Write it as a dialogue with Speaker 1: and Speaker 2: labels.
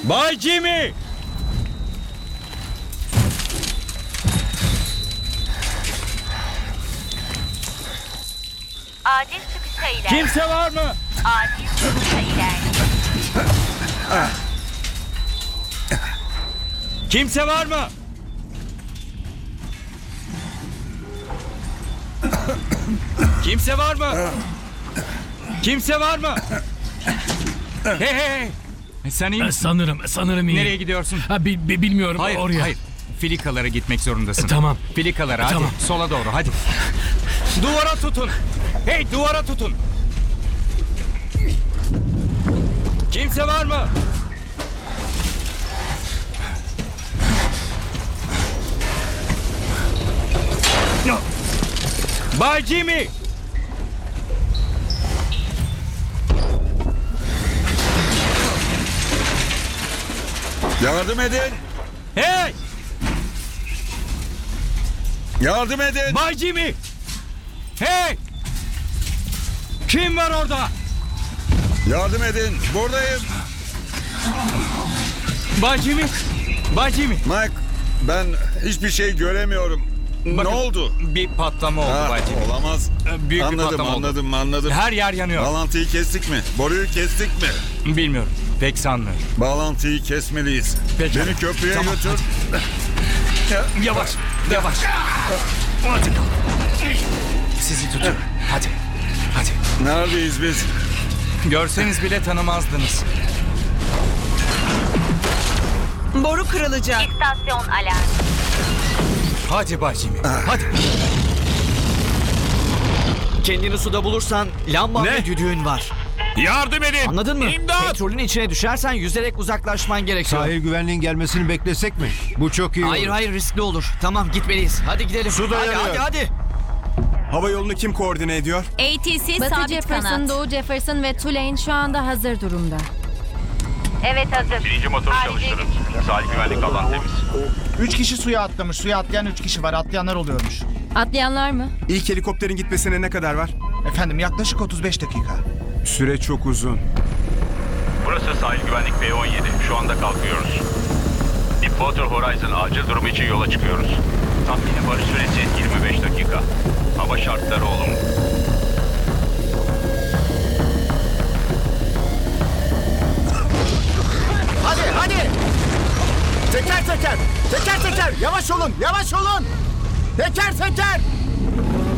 Speaker 1: Bay Jimmy!
Speaker 2: Acil çıkışa iler.
Speaker 1: Kimse var mı?
Speaker 2: Acil çıkışa iler.
Speaker 1: Kimse var mı? Kimse var mı? Kimse var mı? Hey hey hey! Sen iyi misin?
Speaker 3: Sanırım iyi.
Speaker 1: Nereye gidiyorsun?
Speaker 3: Bilmiyorum.
Speaker 1: Hayır,
Speaker 3: oraya.
Speaker 1: hayır. Filikalara gitmek zorundasın.
Speaker 3: Tamam.
Speaker 1: Filikalara hadi.
Speaker 3: Tamam.
Speaker 1: Sola doğru hadi. Duvara tutun. Hey duvara tutun. Kimse var mı? Bay Jimmy!
Speaker 4: Yardım edin!
Speaker 1: Hey!
Speaker 4: Yardım edin!
Speaker 1: Bay Jimmy! Hey! Kim var orada?
Speaker 4: Yardım edin! Buradayım!
Speaker 1: Bay Jimmy! Bay Jimmy!
Speaker 4: Mike, ben hiçbir şey göremiyorum. Ne
Speaker 1: Bakın,
Speaker 4: oldu?
Speaker 1: Bir patlama oldu
Speaker 4: Ah,
Speaker 1: Bay Jimmy.
Speaker 4: olamaz.
Speaker 1: Büyük bir
Speaker 4: Anladım,
Speaker 1: patlama oldu.
Speaker 4: anladım.
Speaker 1: Her yer yanıyor.
Speaker 4: Bağlantıyı kestik mi? Boruyu kestik mi?
Speaker 1: Bilmiyorum. Pek sanmıyorum.
Speaker 4: Bağlantıyı kesmeliyiz.
Speaker 1: Peki.
Speaker 4: Beni köprüye
Speaker 1: Tamam,
Speaker 4: götür.
Speaker 1: Yavaş. Yavaş. Hadi. Sizi tutuyorum. Hadi. Hadi.
Speaker 4: Neredeyiz biz?
Speaker 1: Görseniz bile tanımazdınız.
Speaker 5: Boru kırılacak.
Speaker 2: İstasyon alarm.
Speaker 1: Hadi Bay Jimmy. Hadi.
Speaker 6: Kendini suda bulursan lamba ve düdüğün var.
Speaker 3: Yardım edin.
Speaker 6: Anladın mı?
Speaker 3: İmdat.
Speaker 6: Petrolün içine düşersen yüzerek uzaklaşman gerekiyor.
Speaker 7: Sahil güvenliğin gelmesini beklesek mi? Bu çok iyi
Speaker 6: Hayır
Speaker 7: olur.
Speaker 6: hayır riskli olur. Tamam gitmeliyiz. Hadi gidelim.
Speaker 7: Su
Speaker 6: hadi,
Speaker 7: dayanıyor.
Speaker 6: hadi.
Speaker 8: Hava yolunu kim koordine ediyor?
Speaker 2: ATC
Speaker 9: Batı
Speaker 2: sabit
Speaker 9: Jefferson,
Speaker 2: kanat.
Speaker 9: Doğu Jefferson ve Tulane şu anda hazır durumda.
Speaker 2: Evet hazır.
Speaker 10: Birinci motoru
Speaker 2: Acil
Speaker 10: çalıştırın. Sahil güvenlik alan temiz.
Speaker 11: 3 kişi suya atlamış. Suya atlayan 3 kişi var. Atlayanlar oluyormuş.
Speaker 9: Atlayanlar mı?
Speaker 8: İlk helikopterin gitmesine ne kadar var?
Speaker 11: Efendim yaklaşık 35 dakika.
Speaker 8: Süre çok uzun.
Speaker 10: Burası sahil güvenlik B-17. Şu anda kalkıyoruz. Deepwater Horizon acil durum için yola çıkıyoruz. Tahmini varış süresi 25 dakika. Hava şartları olumlu.
Speaker 11: Hadi! Teker teker! Teker teker! Yavaş olun! Yavaş olun! Teker teker!